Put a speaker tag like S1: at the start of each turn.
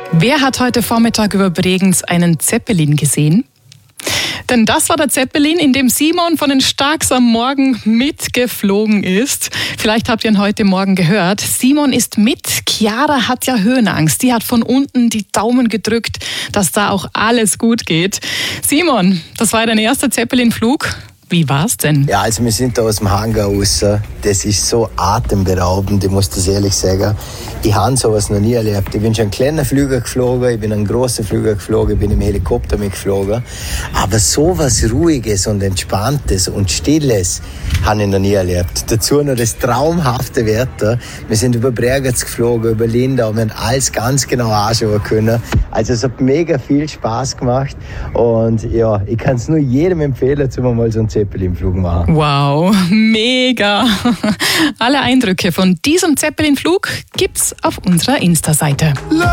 S1: Wer hat heute Vormittag über Bregenz einen Zeppelin gesehen? Denn das war der Zeppelin, in dem Simon von den Starks am Morgen mitgeflogen ist. Vielleicht habt ihr ihn heute Morgen gehört. Simon ist mit. Chiara hat ja Höhenangst. Die hat von unten die Daumen gedrückt, dass da auch alles gut geht. Simon, das war dein erster Zeppelin-Flug. Wie war's denn?
S2: Ja, also wir sind da aus dem Hangar raus. Das ist so atemberaubend, ich muss das ehrlich sagen. Ich habe sowas noch nie erlebt. Ich bin schon ein kleiner Flüger geflogen, ich bin ein großer Flüger geflogen, ich bin im Helikopter mitgeflogen. Aber sowas Ruhiges und Entspanntes und Stilles habe ich noch nie erlebt. Dazu noch das traumhafte Wetter. Wir sind über Bregenz geflogen, über Lindau, wir haben alles ganz genau anschauen können. Also es hat mega viel Spaß gemacht und ja, ich kann es nur jedem empfehlen, zum mal so einen Zeppelin-Flug machen.
S1: Wow, mega! Alle Eindrücke von diesem Zeppelin-Flug gibt's auf unserer Insta-Seite.